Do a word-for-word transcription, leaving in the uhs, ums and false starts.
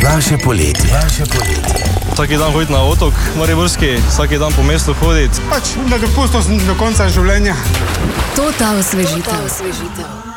Vaše poletje. Vaše poletje. Vsaki dan hoditi na otok, mariborski, vsaki dan po mestu hoditi. Pač na dopustu do konca življenja. To ta osvežitev.